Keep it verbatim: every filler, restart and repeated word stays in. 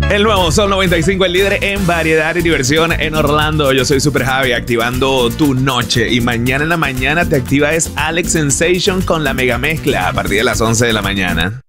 El nuevo Sol noventa y cinco, el líder en variedad y diversión en Orlando. Yo soy Super Javi, activando tu noche. Y mañana en la mañana te activa es Alex Sensation con la mega mezcla a partir de las once de la mañana.